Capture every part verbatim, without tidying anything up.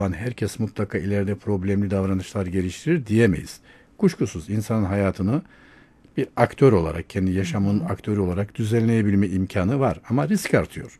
herkes mutlaka ileride problemli davranışlar geliştirir diyemeyiz. Kuşkusuz insanın hayatını bir aktör olarak, kendi yaşamının aktörü olarak düzenleyebilme imkanı var ama risk artıyor.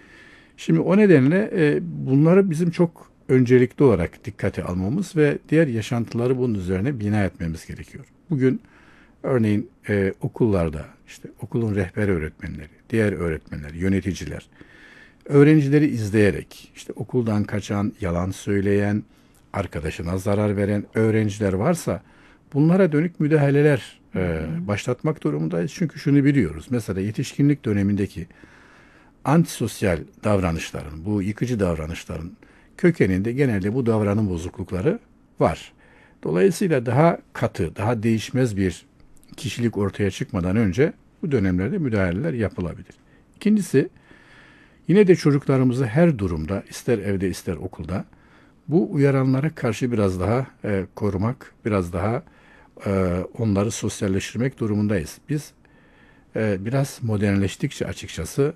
Şimdi o nedenle e, bunları bizim çok öncelikli olarak dikkate almamız ve diğer yaşantıları bunun üzerine bina etmemiz gerekiyor. Bugün örneğin e, okullarda işte okulun rehber öğretmenleri, diğer öğretmenler, yöneticiler öğrencileri izleyerek işte okuldan kaçan, yalan söyleyen, arkadaşına zarar veren öğrenciler varsa bunlara dönük müdahaleler e, başlatmak durumundayız. Çünkü şunu biliyoruz. Mesela yetişkinlik dönemindeki antisosyal davranışların, bu yıkıcı davranışların kökeninde genelde bu davranım bozuklukları var. Dolayısıyla daha katı, daha değişmez bir kişilik ortaya çıkmadan önce bu dönemlerde müdahaleler yapılabilir. İkincisi, yine de çocuklarımızı her durumda, ister evde ister okulda, bu uyaranlara karşı biraz daha e, korumak, biraz daha e, onları sosyalleştirmek durumundayız. Biz e, biraz modernleştikçe açıkçası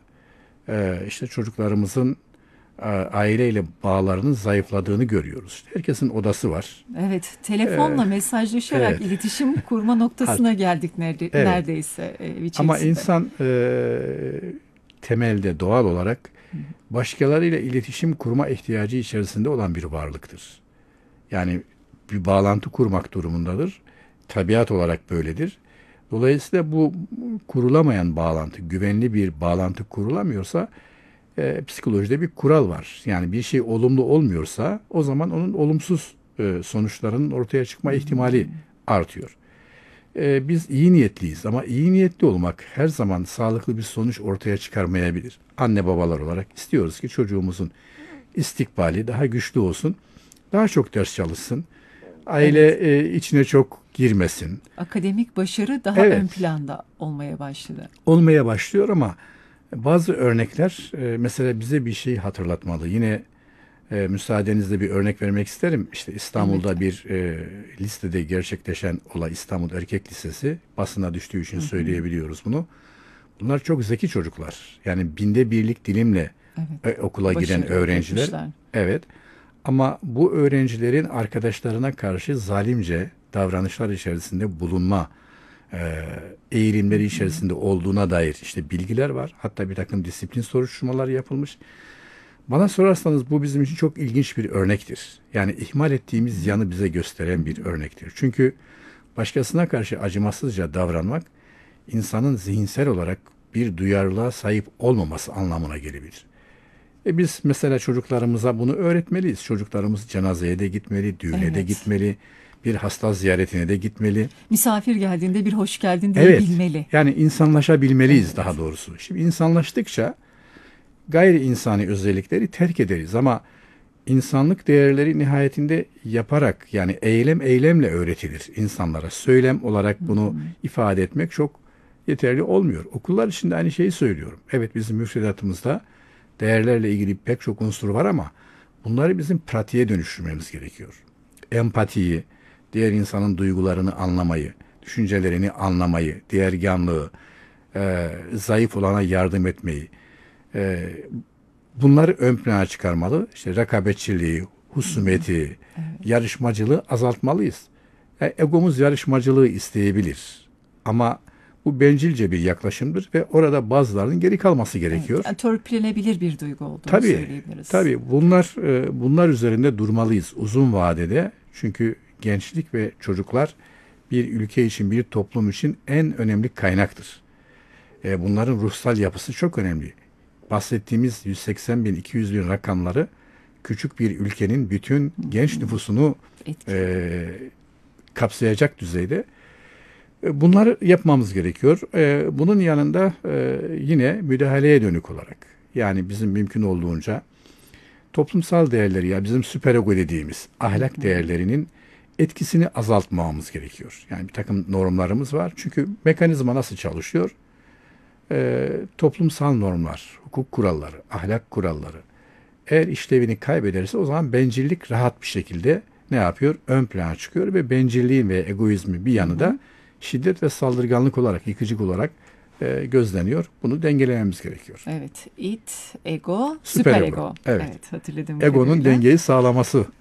e, işte çocuklarımızın e, aileyle bağlarının zayıfladığını görüyoruz. İşte herkesin odası var. Evet, E, telefonla mesajlaşarak evet, iletişim kurma hat, noktasına geldik nerede, evet. neredeyse ev Ama içerisinde. insan e, temelde doğal olarak başkalarıyla iletişim kurma ihtiyacı içerisinde olan bir varlıktır. Yani bir bağlantı kurmak durumundadır. Tabiat olarak böyledir. Dolayısıyla bu kurulamayan bağlantı, güvenli bir bağlantı kurulamıyorsa e, psikolojide bir kural var. Yani bir şey olumlu olmuyorsa o zaman onun olumsuz e, sonuçlarının ortaya çıkma ihtimali artıyor. E, biz iyi niyetliyiz ama iyi niyetli olmak her zaman sağlıklı bir sonuç ortaya çıkarmayabilir. Anne babalar olarak istiyoruz ki çocuğumuzun istikbali daha güçlü olsun, daha çok ders çalışsın, aile Evet, e, içine çok girmesin. akademik başarı daha ön Evet, planda olmaya başladı. olmaya başlıyor ama bazı örnekler e, mesela bize bir şey hatırlatmalı. Yine e, müsaadenizle bir örnek vermek isterim. İşte İstanbul'da Elbette. bir e, listede gerçekleşen olay, İstanbul Erkek Lisesi, basına düştüğü için söyleyebiliyoruz bunu. Bunlar çok zeki çocuklar. Yani binde birlik dilimle Evet, e, okula giden başarı elde öğrenciler. etmişler. Evet. Ama bu öğrencilerin arkadaşlarına karşı zalimce davranışlar içerisinde bulunma e, eğilimleri içerisinde olduğuna dair işte bilgiler var. Hatta bir takım disiplin soruşturmaları yapılmış. Bana sorarsanız bu bizim için çok ilginç bir örnektir. Yani ihmal ettiğimiz yanı bize gösteren bir örnektir. Çünkü başkasına karşı acımasızca davranmak insanın zihinsel olarak bir duyarlılığa sahip olmaması anlamına gelebilir. E biz mesela çocuklarımıza bunu öğretmeliyiz. Çocuklarımız cenazeye de gitmeli, düğüne de Evet. gitmeli, bir hasta ziyaretine de gitmeli. Misafir geldiğinde bir hoş geldin Evet, diyebilmeli. yani insanlaşabilmeliyiz daha Evet. doğrusu. Şimdi insanlaştıkça gayri insani özellikleri terk ederiz ama insanlık değerleri nihayetinde yaparak yani eylem eylemle öğretilir insanlara. Söylem olarak bunu ifade etmek çok yeterli olmuyor. Okullar için de aynı şeyi söylüyorum. Evet bizim müfredatımızda değerlerle ilgili pek çok unsur var ama bunları bizim pratiğe dönüştürmemiz gerekiyor. Empatiyi, diğer insanın duygularını anlamayı, düşüncelerini anlamayı, diğergânlığı, e, zayıf olana yardım etmeyi, e, bunları ön plana çıkarmalı. İşte rekabetçiliği, husumeti, yarışmacılığı azaltmalıyız. Yani egomuz yarışmacılığı isteyebilir. Ama bu bencilce bir yaklaşımdır ve orada bazılarının geri kalması Evet. gerekiyor. Yani törpülenebilir bir duygu olduğunu Tabii, söyleyebiliriz. tabii bunlar e, bunlar üzerinde durmalıyız uzun vadede. Çünkü gençlik ve çocuklar bir ülke için, bir toplum için en önemli kaynaktır. E, bunların ruhsal yapısı çok önemli. Bahsettiğimiz yüz seksen bin, iki yüz bin rakamları küçük bir ülkenin bütün genç nüfusunu Etkiliyor. e, kapsayacak düzeyde. E, bunları yapmamız gerekiyor. E, bunun yanında e, yine müdahaleye dönük olarak, yani bizim mümkün olduğunca toplumsal değerleri ya bizim süperego dediğimiz ahlak değerlerinin etkisini azaltmamamız gerekiyor. Yani bir takım normlarımız var. Çünkü mekanizma nasıl çalışıyor? Ee, toplumsal normlar, hukuk kuralları, ahlak kuralları eğer işlevini kaybederse o zaman bencillik rahat bir şekilde ne yapıyor? Ön plana çıkıyor ve bencilliğin ve egoizmi bir yanı da şiddet ve saldırganlık olarak, yıkıcılık olarak e, gözleniyor. Bunu dengelememiz gerekiyor. Evet. It, ego, Süper süper ego. ego. Evet. Evet, hatırladım. Egonun kadarıyla. dengeyi sağlaması